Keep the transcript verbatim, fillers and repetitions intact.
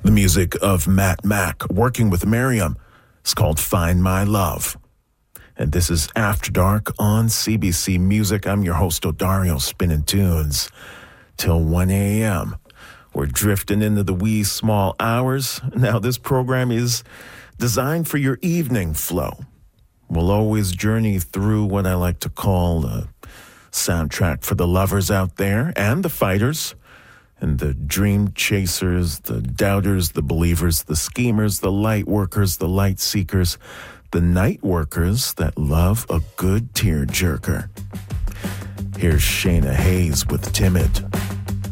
The music of Matt Mack working with Miriam. It's called Find My Love. And this is After Dark on C B C Music. I'm your host, Odario, spinning tunes till one a.m. We're drifting into the wee small hours. Now, this program is designed for your evening flow. We'll always journey through what I like to call a soundtrack for the lovers out there and the fighters and the dream chasers, the doubters, the believers, the schemers, the light workers, the light seekers, the night workers that love a good tear jerker. Here's Shayna Hayes with Timid.